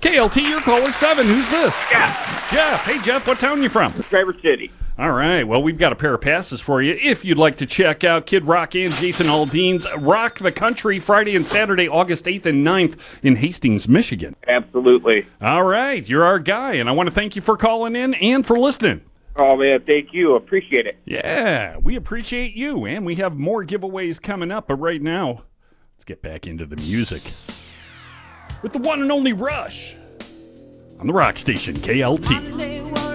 KLT, your caller 7. Who's this? Yeah, Jeff. Hey, Jeff, what town you from? Traverse City. All right, well, we've got a pair of passes for you if you'd like to check out Kid Rock and Jason Aldean's Rock the Country Friday and Saturday, August 8th and 9th in Hastings, Michigan. Absolutely. All right, you're our guy, and I want to thank you for calling in and for listening. Oh, man, thank you. Appreciate it. Yeah, we appreciate you, and we have more giveaways coming up, but right now, let's get back into the music with the one and only Rush on the rock station, KLT.